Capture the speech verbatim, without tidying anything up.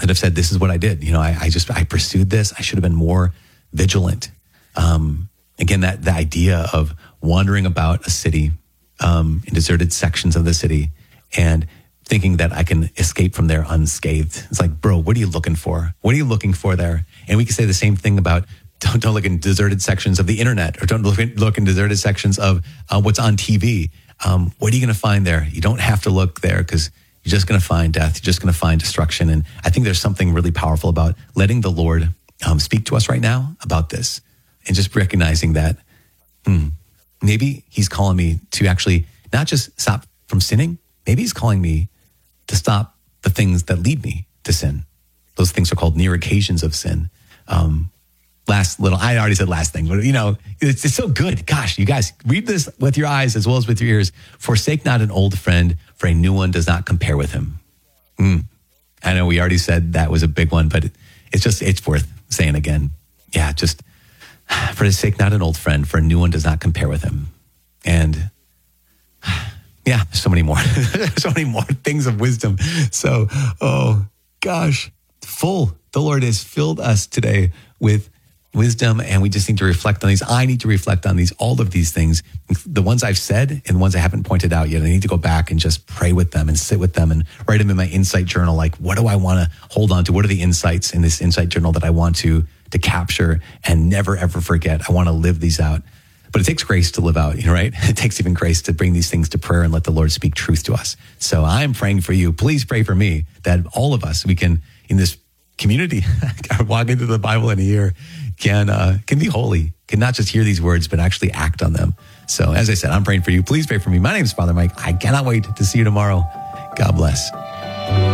have said, this is what I did. You know, I, I just, I pursued this. I should have been more vigilant. Um, again, that the idea of wandering about a city, um, in deserted sections of the city and thinking that I can escape from there unscathed. It's like, bro, what are you looking for? What are you looking for there? And we can say the same thing about don't, don't look in deserted sections of the internet, or don't look in, look in deserted sections of uh, what's on T V. Um, what are you going to find there? You don't have to look there because you're just going to find death. You're just going to find destruction. And I think there's something really powerful about letting the Lord um, speak to us right now about this, and just recognizing that hmm, maybe he's calling me to actually not just stop from sinning. Maybe he's calling me to stop the things that lead me to sin. Those things are called near occasions of sin. Um, last little, I already said last thing, but you know, it's, it's so good. Gosh, you guys, read this with your eyes as well as with your ears. Forsake not an old friend, for a new one does not compare with him. Mm. I know we already said that was a big one, but it, it's just, it's worth saying again. Yeah, just forsake not an old friend, for a new one does not compare with him. And yeah, there's so many more, so many more things of wisdom. So, oh gosh, full. The Lord has filled us today with wisdom, and we just need to reflect on these. I need to reflect on these, all of these things, the ones I've said and the ones I haven't pointed out yet. I need to go back and just pray with them and sit with them and write them in my insight journal. Like, what do I want to hold on to? What are the insights in this insight journal that I want to, to capture and never, ever forget? I want to live these out. But it takes grace to live out, you know, right? It takes even grace to bring these things to prayer and let the Lord speak truth to us. So I'm praying for you. Please pray for me that all of us, we can, in this community, walk into the Bible in a year, can uh, can be holy, can not just hear these words, but actually act on them. So as I said, I'm praying for you. Please pray for me. My name is Father Mike. I cannot wait to see you tomorrow. God bless.